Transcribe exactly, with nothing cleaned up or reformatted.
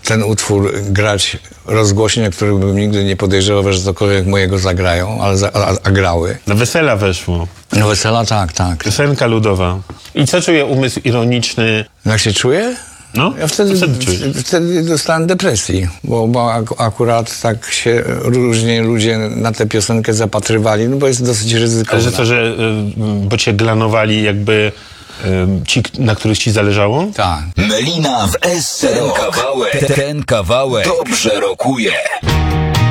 ten utwór grać rozgłośnie, których bym nigdy nie podejrzewał, że cokolwiek mojego zagrają, ale za, a, a grały. Na wesela weszło. No wesela, tak, tak. Piosenka ludowa. I co czuje umysł ironiczny? Jak się czuję? No, Ja wtedy, co wtedy czujesz? wtedy dostałem depresji, bo, bo ak akurat tak się różnie ludzie na tę piosenkę zapatrywali, no bo jest dosyć ryzykowna. Ale że to, że y, bo cię glanowali jakby y, ci, na których ci zależało? Tak. Melina w S. Ten kawałek, ten kawałek dobrze rokuje.